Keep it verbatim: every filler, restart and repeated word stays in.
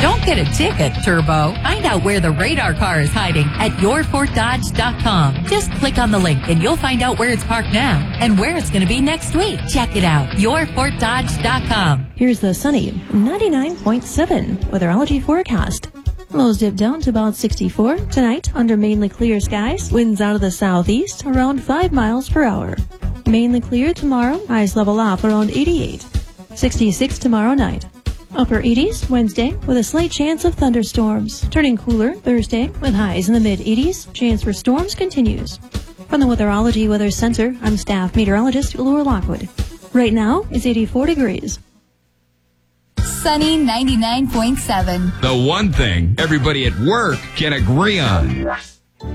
Don't get a ticket, Turbo. Find out where the radar car is hiding at your fort dodge dot com. Just click on the link and you'll find out where it's parked now and where it's going to be next week. Check it out. your fort dodge dot com. Here's the sunny ninety-nine point seven weatherology forecast. Lows dip down to about sixty-four. Tonight, under mainly clear skies, winds out of the southeast around five miles per hour. Mainly clear tomorrow, highs level off around eighty-eight. sixty-six tomorrow night. Upper eighties Wednesday with a slight chance of thunderstorms. Turning cooler Thursday with highs in the mid-eighties. Chance for storms continues. From the Weatherology Weather Center, I'm staff meteorologist Laura Lockwood. Right now, it's eighty-four degrees. Sunny ninety-nine point seven. The one thing everybody at work can agree on.